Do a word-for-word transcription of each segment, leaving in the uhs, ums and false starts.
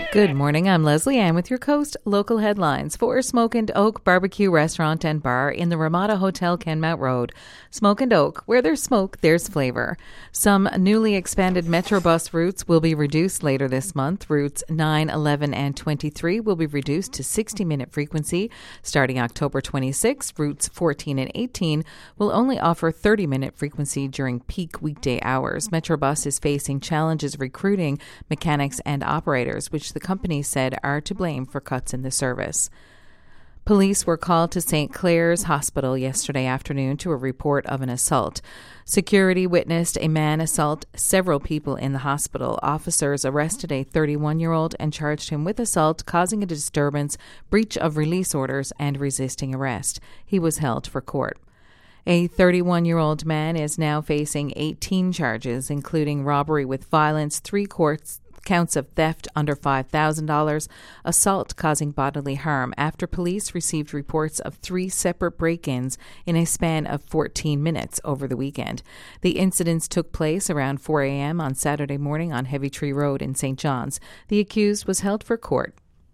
Good morning, I'm Leslie Ann with your Coast local headlines. For Smoke and Oak Barbecue Restaurant and Bar in the Ramada Hotel, Kenmount Road. Smoke and Oak, where there's smoke, there's flavor. Some newly expanded Metrobus routes will be reduced later this month. Routes nine, eleven, and twenty-three will be reduced to sixty-minute frequency. Starting October twenty-sixth, routes fourteen and eighteen will only offer thirty-minute frequency during peak weekday hours. Metrobus is facing challenges recruiting mechanics and operators, which the company said are to blame for cuts in the service. Police were called to Saint Clair's Hospital yesterday afternoon to a report of an assault. Security witnessed a man assault several people in the hospital. Officers arrested a thirty-one-year-old and charged him with assault, causing a disturbance, breach of release orders, and resisting arrest. He was held for court. A thirty-one-year-old man is now facing eighteen charges, including robbery with violence, three courts counts of theft under five thousand dollars, assault causing bodily harm, after police received reports of three separate break-ins in a span of fourteen minutes over the weekend. The incidents took place around four a.m. on Saturday morning on Heavy Tree Road in Saint John's. The accused was held for court.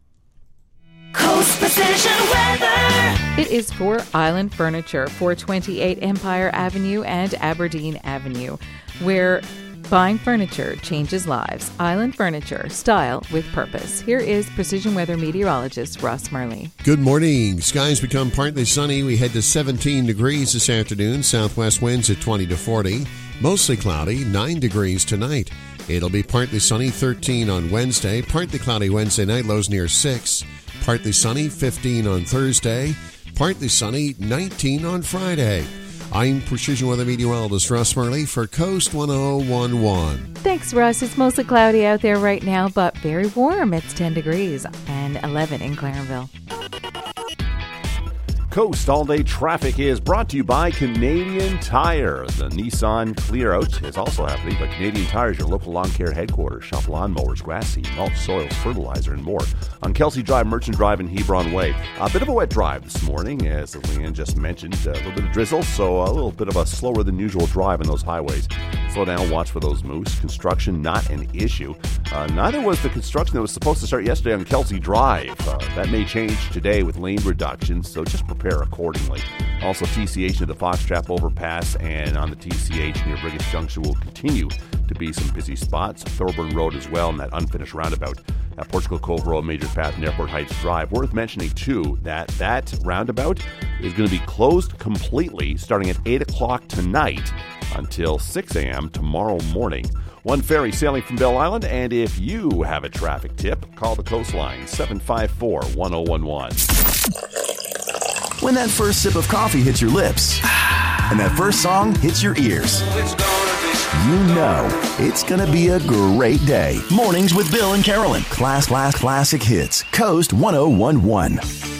Coast Precision Weather. It is for Island Furniture, four twenty-eight Empire Avenue and Aberdeen Avenue, where buying furniture changes lives. Island Furniture, style with purpose. Here is Precision Weather meteorologist Ross Marley. Good morning. Skies become partly sunny. We head to seventeen degrees this afternoon. Southwest winds at twenty to forty. Mostly cloudy, nine degrees tonight. It'll be partly sunny, thirteen on Wednesday. Partly cloudy Wednesday night, lows near six. Partly sunny, fifteen on Thursday. Partly sunny, nineteen on Friday. I'm Precision Weather meteorologist Russ Murley for Coast one oh one point one. Thanks, Russ. It's mostly cloudy out there right now, but very warm. It's ten degrees and eleven in Clarenville. Coast All-Day Traffic is brought to you by Canadian Tire. The Nissan Clear-Out is also happening, but Canadian Tire is your local lawn care headquarters. Shop lawnmowers, grass seed, mulch, soils, fertilizer, and more on Kelsey Drive, Merchant Drive, and Hebron Way. A bit of a wet drive this morning, as Leanne just mentioned. A little bit of drizzle, so a little bit of a slower than usual drive on those highways. Slow down, watch for those moose. Construction, not an issue. Uh, neither was the construction that was supposed to start yesterday on Kelsey Drive. Uh, that may change today with lane reductions, so just prepare accordingly. Also, T C H to the Foxtrap overpass and on the T C H near Brigus Junction will continue to be some busy spots. Thorburn Road as well, and that unfinished roundabout at Portugal Cove Road, Major Path, and Airport Heights Drive. Worth mentioning, too, that that roundabout is going to be closed completely starting at eight o'clock tonight until six a.m. tomorrow morning. One ferry sailing from Belle Island, and if you have a traffic tip, call the coastline, seven five four, one oh one one. When that first sip of coffee hits your lips, and that first song hits your ears, you know it's gonna be a great day. Mornings with Bill and Carolyn. Class, class, classic hits. Coast one oh one point one.